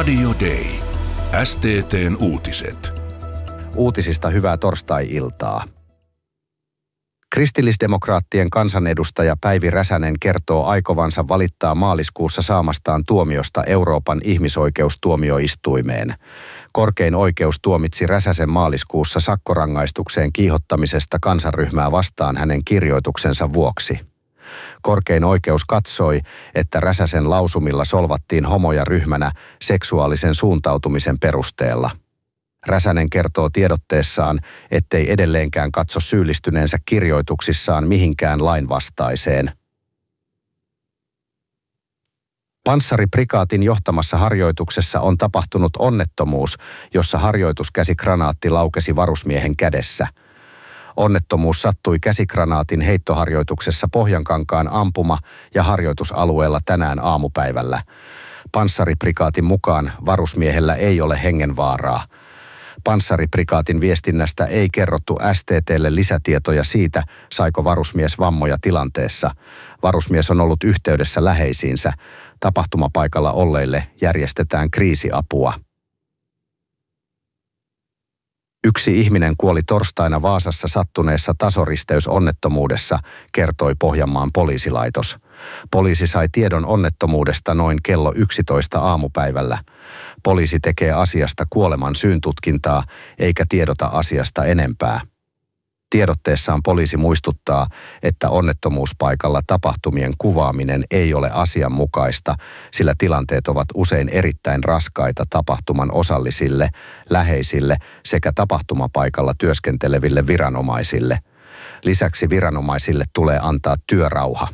Radio Day. STT:n uutiset. Uutisista hyvää torstai-iltaa. Kristillisdemokraattien kansanedustaja Päivi Räsänen kertoo aikovansa valittaa maaliskuussa saamastaan tuomiosta Euroopan ihmisoikeustuomioistuimeen. Korkein oikeus tuomitsi Räsäsen maaliskuussa sakkorangaistukseen kiihottamisesta kansanryhmää vastaan hänen kirjoituksensa vuoksi. Korkein oikeus katsoi, että Räsäsen lausumilla solvattiin homoja ryhmänä seksuaalisen suuntautumisen perusteella. Räsänen kertoo tiedotteessaan, ettei edelleenkään katso syyllistyneensä kirjoituksissaan mihinkään lainvastaiseen. Panssariprikaatin johtamassa harjoituksessa on tapahtunut onnettomuus, jossa harjoituskäsikranaatti laukesi varusmiehen kädessä. Onnettomuus sattui käsikranaatin heittoharjoituksessa Pohjankankaan ampuma- ja harjoitusalueella tänään aamupäivällä. Panssariprikaatin mukaan varusmiehellä ei ole hengenvaaraa. Panssariprikaatin viestinnästä ei kerrottu STT:lle lisätietoja siitä, saiko varusmies vammoja tilanteessa. Varusmies on ollut yhteydessä läheisiinsä. Tapahtumapaikalla olleille järjestetään kriisiapua. Yksi ihminen kuoli torstaina Vaasassa sattuneessa tasoristeysonnettomuudessa, kertoi Pohjanmaan poliisilaitos. Poliisi sai tiedon onnettomuudesta noin kello 11 aamupäivällä. Poliisi tekee asiasta kuoleman syyntutkintaa eikä tiedota asiasta enempää. Tiedotteessaan poliisi muistuttaa, että onnettomuuspaikalla tapahtumien kuvaaminen ei ole asianmukaista, sillä tilanteet ovat usein erittäin raskaita tapahtuman osallisille, läheisille sekä tapahtumapaikalla työskenteleville viranomaisille. Lisäksi viranomaisille tulee antaa työrauha.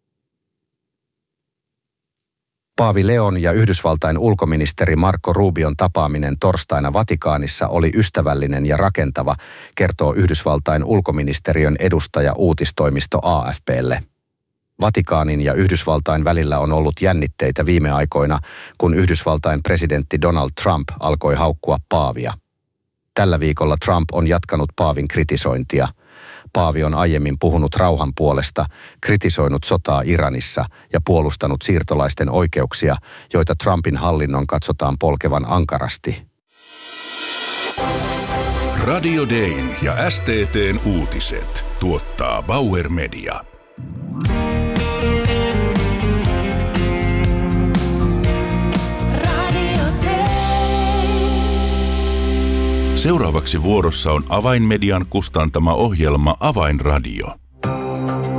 Paavi Leon ja Yhdysvaltain ulkoministeri Marco Rubion tapaaminen torstaina Vatikaanissa oli ystävällinen ja rakentava, kertoo Yhdysvaltain ulkoministeriön edustaja uutistoimisto AFP:lle. Vatikaanin ja Yhdysvaltain välillä on ollut jännitteitä viime aikoina, kun Yhdysvaltain presidentti Donald Trump alkoi haukkua paavia. Tällä viikolla Trump on jatkanut paavin kritisointia. Paavi on aiemmin puhunut rauhan puolesta, kritisoinut sotaa Iranissa ja puolustanut siirtolaisten oikeuksia, joita Trumpin hallinnon katsotaan polkevan ankarasti. Radio Dayn ja STT:n uutiset tuottaa Bauer Media. Seuraavaksi vuorossa on Avainmedian kustantama ohjelma Avainradio.